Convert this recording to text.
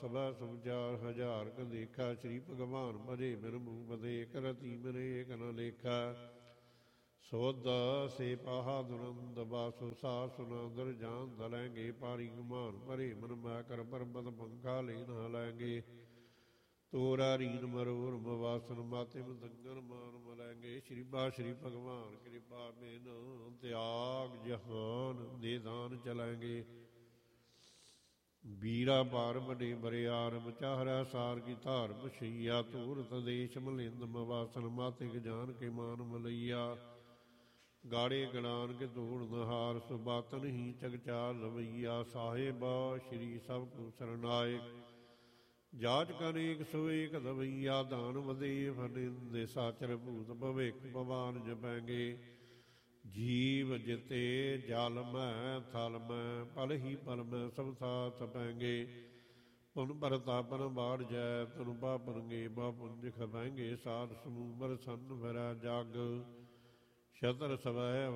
ਸਭਾ ਸੁਚਾਰ ਹਜ਼ਾਰ ਕ ਦੇਖਾ। ਸ਼੍ਰੀ ਭਗਵਾਨ ਭਜੇ ਬਿਨ ਮੂਹ ਬਦੇਕ। ਰਤੀ ਮੇਰੇ ਏਕ ਨ ਲੇਖਾ। ਸੋਧ ਸੇ ਪਾਹਾ ਦੁਰੰਦ ਬਾਸੁ ਸਾ ਸੁਨੰਦਰ ਜਾਨ ਦਲੈਂਗੇ। ਪਾਰੀ ਗੁਮਾਨ ਭਰੇ ਮਨ ਮੈਂ ਕਰ ਪਰਬਤ ਪੰਖਾ ਲੈ ਨਾ ਲੈਂਗੇ। ਤੋਰਾ ਰੀਨ ਮਰੋਰ ਮਵਾਸਨ ਮਾਤੇ ਮਦੰਗਨ ਮਾਨ ਮਲੈਂਗੇ। ਸ਼੍ਰੀ ਭਗਵਾਨ ਕਿਰਪਾ ਬਿਨ ਤਿਆਗ ਜਹਾਨ ਦੇ ਦਾਨ ਚਲੈਂਗੇ। ਵੀਰਾ ਪਾਰ ਵੱਡੇ ਬਰਿਆਰ ਮਚਾਹਰਾ ਸਾਰ ਕੀ ਧਾਰ ਪਛਈਆ। ਧੂਰਤ ਦੇਸ਼ ਮਲਿੰਦ ਮਵਾਸਨ ਮਾਤਿਕ ਜਾਨ ਕੇ ਮਾਨ ਮਲਈਆ। ਗਾੜੇ ਗਲਾਨ ਕੇ ਧੂੜ ਨਹਾਰ ਸੁਬਾਤਨ ਹੀ ਚਗਚਾਰ ਲਵਈਆ। ਸਾਹਿਬਾ ਸ਼੍ਰੀ ਸਭ ਕੋ ਸਰਨਾਇਕ ਜਾਚ ਕਨੇਕ ਸੁਏਕ ਦਵਈਆ। ਦਾਨ ਵਧੇ ਫਨਿੰਦੇ ਸਾਚਰ ਭੂਤ ਭਵਿਖ ਭਵਾਨ ਜਪੈਂਗੇ। ਜੀਵ ਜਿਤੇ ਜਲ ਮੈਂ ਥਲ ਮੈਂ ਪਲ ਹੀ ਪਲ ਮੈਂ ਸਭ ਸਾਥ ਪੈਂਗੇ। ਪੁਨ ਪਰਤਾਪਨ ਬਾੜ ਜੈ ਤਨ ਪਾਪਨਗੇ। ਬਾਪੁੰਜ ਖਪੈਂਗੇ ਸਾਧ ਸਮੂਹ ਬਰਸਨ ਫਿਰੈ ਜਗ। ਸ਼ਤਰ ਸਵੈ